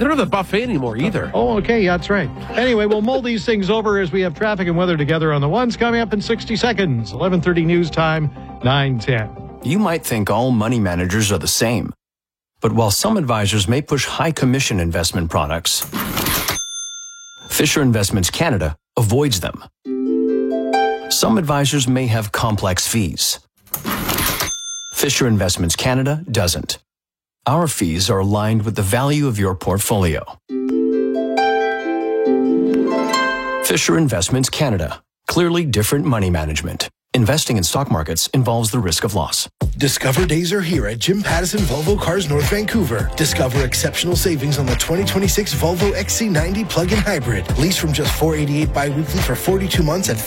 don't have the buffet anymore either. Oh, okay. Yeah, that's right. Anyway, we'll mull these things over as we have traffic and weather together on the ones coming up in 60 seconds. 11:30 news time, 9:10. You might think all money managers are the same. But while some advisors may push high commission investment products, Fisher Investments Canada avoids them. Some advisors may have complex fees. Fisher Investments Canada doesn't. Our fees are aligned with the value of your portfolio. Fisher Investments Canada. Clearly different money management. Investing in stock markets involves the risk of loss. Discover days are here at Jim Pattison Volvo Cars North Vancouver. Discover exceptional savings on the 2026 Volvo XC90 plug-in hybrid. Lease from just $488 bi-weekly for 42 months at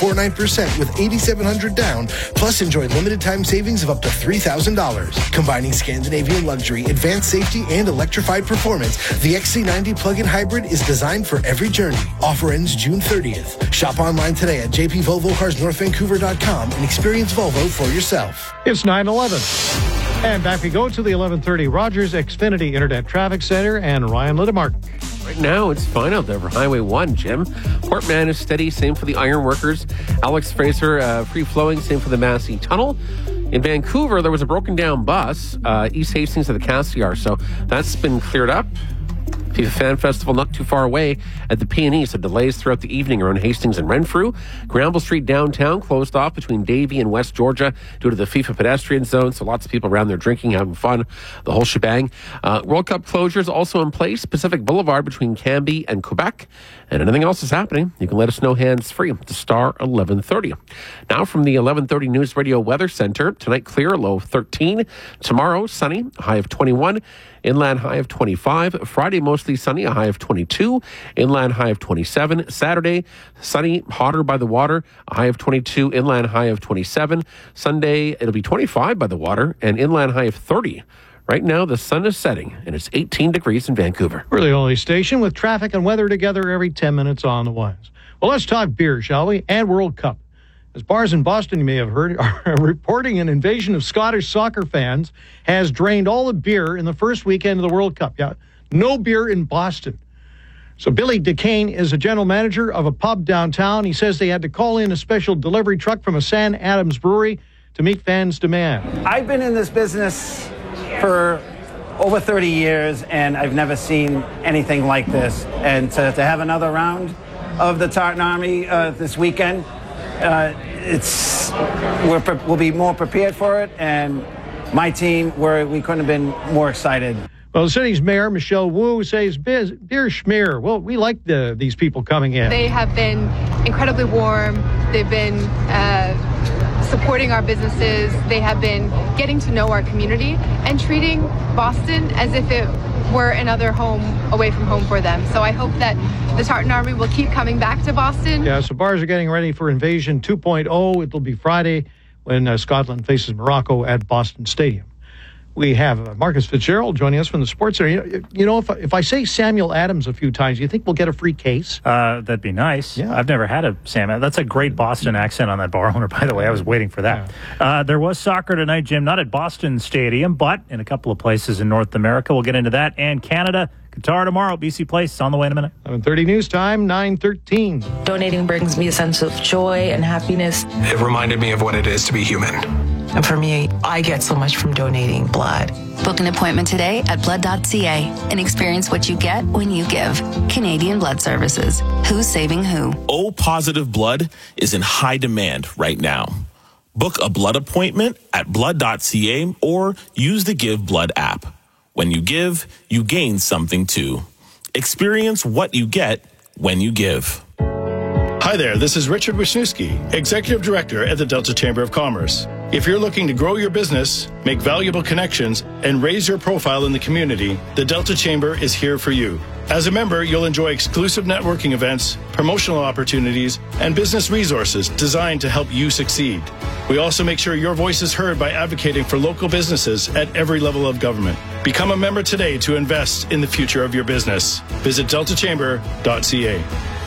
3.49% with $8,700 down. Plus enjoy limited time savings of up to $3,000. Combining Scandinavian luxury, advanced safety, and electrified performance, the XC90 plug-in hybrid is designed for every journey. Offer ends June 30th. Shop online today at jpvolvocarsnorthvancouver.com and experience Volvo for yourself. It's 9:11. And back we go to the 11:30 Rogers Xfinity Internet Traffic Center and Ryan Lidemark. Right now, it's fine out there for Highway 1, Jim. Port Mann is steady, same for the Ironworkers. Alex Fraser, free-flowing, same for the Massey Tunnel. In Vancouver, there was a broken down bus, East Hastings to the Cassiar, so that's been cleared up. FIFA Fan Festival not too far away at the P&E, so delays throughout the evening around Hastings and Renfrew. Granville Street downtown closed off between Davie and West Georgia due to the FIFA pedestrian zone, so lots of people around there drinking, having fun, the whole shebang. World Cup closures also in place, Pacific Boulevard between Cambie and Quebec. And anything else is happening, you can let us know hands-free to star 1130. Now from the 1130 News Radio Weather Center, tonight clear, low of 13. Tomorrow, sunny, high of 21. Inland high of 25. Friday, mostly sunny, a high of 22. Inland high of 27. Saturday, sunny, hotter by the water, a high of 22. Inland high of 27. Sunday, it'll be 25 by the water, and inland high of 30. Right now, the sun is setting, and it's 18 degrees in Vancouver. We're the only station with traffic and weather together every 10 minutes on the ones. Well, let's talk beer, shall we? And World Cup. As bars in Boston, you may have heard, are reporting an invasion of Scottish soccer fans has drained all the beer in the first weekend of the World Cup. Yeah, no beer in Boston. So Billy DeCane is a general manager of a pub downtown. He says they had to call in a special delivery truck from a San Adams brewery to meet fans' demand. I've been in this business for over 30 years, and I've never seen anything like this. And to have another round of the Tartan Army this weekend, we'll be more prepared for it, and my team, we couldn't have been more excited. Well, the city's mayor, Michelle Wu, says beer schmear. Well, we like these people coming in. They have been incredibly warm. They've been supporting our businesses. They have been getting to know our community and treating Boston as if it were another home away from home for them. So I hope that the Tartan Army will keep coming back to Boston. Yeah, so bars are getting ready for Invasion 2.0. It'll be Friday when Scotland faces Morocco at Boston Stadium. We have Marcus Fitzgerald joining us from the Sports Center. You know, if I say Samuel Adams a few times, do you think we'll get a free case? That'd be nice. Yeah. I've never had a Sam. That's a great Boston accent on that bar owner, by the way. I was waiting for that. Yeah. There was soccer tonight, Jim, not at Boston Stadium, but in a couple of places in North America. We'll get into that. And Canada, Qatar tomorrow, BC Place. It's on the way in a minute. 11:30 news time, 9:13. Donating brings me a sense of joy and happiness. It reminded me of what it is to be human. And for me, I get so much from donating blood. Book an appointment today at blood.ca and experience what you get when you give. Canadian Blood Services. Who's saving who? O-positive blood is in high demand right now. Book a blood appointment at blood.ca or use the Give Blood app. When you give, you gain something too. Experience what you get when you give. Hi there, this is Richard Wisniewski, Executive Director at the Delta Chamber of Commerce. If you're looking to grow your business, make valuable connections, and raise your profile in the community, the Delta Chamber is here for you. As a member, you'll enjoy exclusive networking events, promotional opportunities, and business resources designed to help you succeed. We also make sure your voice is heard by advocating for local businesses at every level of government. Become a member today to invest in the future of your business. Visit deltachamber.ca.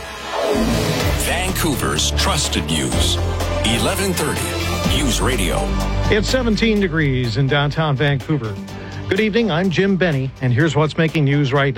Vancouver's trusted news. 1130 News Radio. It's 17 degrees in downtown Vancouver. Good evening, I'm Jim Benny, and here's what's making news right now.